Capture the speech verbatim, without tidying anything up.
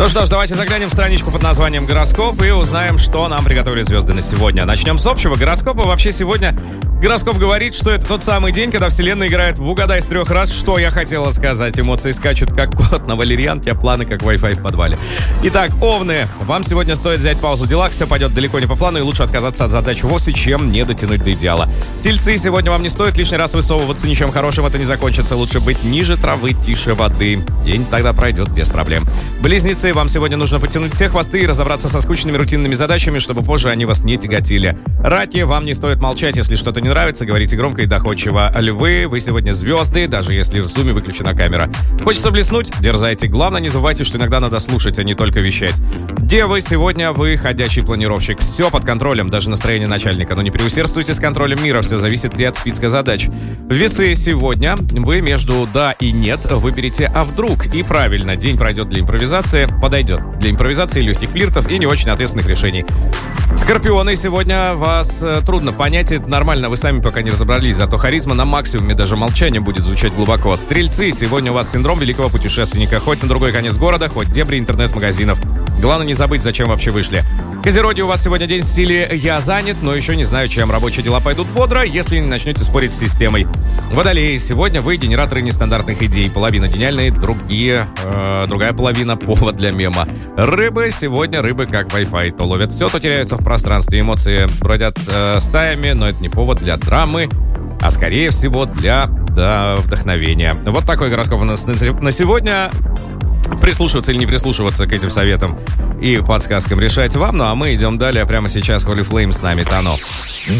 Ну что ж, давайте заглянем в страничку под названием «Гороскоп» и узнаем, что нам приготовили звезды на сегодня. Начнем с общего гороскопа. Вообще сегодня гороскоп говорит, что это тот самый день, когда Вселенная играет в «Угадай с трех раз, что я хотела сказать». Эмоции скачут, как кот на валерьянке, а планы, как Wi-Fi в подвале. Итак, овны, вам сегодня стоит взять паузу в делах, все пойдет далеко не по плану, и лучше отказаться от задач вовсе, чем не дотянуть до идеала. Тельцы, сегодня вам не стоит лишний раз высовываться, ничем хорошим это не закончится. Лучше быть ниже травы, тише воды. День тогда пройдет без проблем. Близнецы, вам сегодня нужно подтянуть все хвосты и разобраться со скучными рутинными задачами, чтобы позже они вас не тяготили. Раки, вам не стоит молчать, если что-то не нравится, говорите громко и доходчиво. Львы, вы сегодня звезды, даже если в зуме выключена камера. Хочется блеснуть? Дерзайте. Главное, не забывайте, что иногда надо слушать, а не только вещать. Девы, сегодня вы ходячий планировщик. Все под контролем, даже настроение начальника. Но не преусердствуйте с контролем мира, все зависит и от списка задач. Весы, сегодня вы между да и нет выберите а вдруг. И правильно, день пройдет для импровизации, подойдет для импровизации, легких флиртов и не очень ответственных решений. Скорпионы, сегодня вас э, трудно понять, это нормально, вы сами пока не разобрались, зато харизма на максимуме, даже молчание будет звучать глубоко. Стрельцы, сегодня у вас синдром великого путешественника, хоть на другой конец города, хоть в дебри интернет-магазинов. Главное не забыть, зачем вообще вышли. Козероги, у вас сегодня день в стиле «я занят, но еще не знаю, чем». Рабочие дела пойдут бодро, если не начнете спорить с системой. Водолеи, сегодня вы генераторы нестандартных идей. Половина гениальные, другие, э, другая половина — повод для мема. Рыбы, сегодня рыбы как Wi-Fi. То ловят все, то теряются в пространстве. Эмоции бродят э, стаями, но это не повод для драмы, а скорее всего для да, вдохновения. Вот такой гороскоп у нас на сегодня. Прислушиваться или не прислушиваться к этим советам и подсказкам решать вам. Ну а мы идем далее. Прямо сейчас Holy Flame с нами, Тано.